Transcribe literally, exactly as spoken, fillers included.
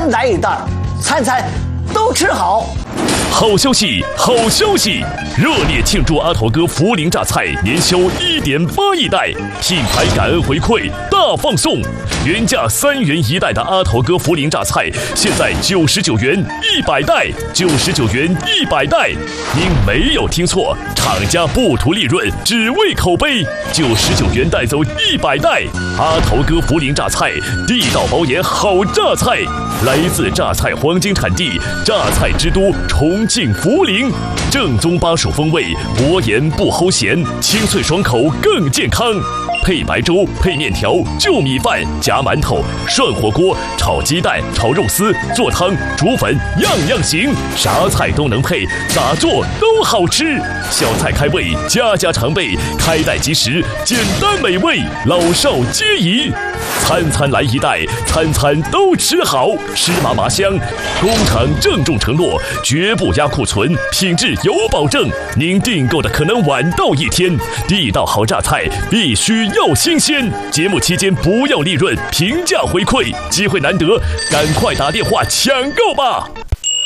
餐来一袋，餐餐都吃好。 好消息，好消息！热烈庆祝阿头哥涪陵榨菜年销一点八亿袋，品牌感恩回馈大放送。原价三元一袋的阿头哥涪陵榨菜，现在九十九元一百袋，九十九元一百袋。您没有听错，厂家不图利润，只为口碑，九十九元带走一百袋。阿头哥涪陵榨菜，地道保研好榨菜，来自榨菜黄金产地，榨菜之都重庆涪陵，正宗巴蜀风味，薄盐不齁咸，清脆爽口更健康。配白粥，配面条，就米饭，夹馒头，涮火锅，炒鸡蛋，炒肉丝，做汤，煮粉，样样行，啥菜都能配，咋做都好吃。小菜开胃，家家常备，开袋即食，简单美味，老少皆宜。餐餐来一袋，餐餐都吃好，湿麻麻香。工厂郑重承诺，绝不压库存，品质有保证。您订购的可能晚到一天，地道好榨菜必须要新鲜。节目期间不要利润，平价回馈，机会难得，赶快打电话抢购吧！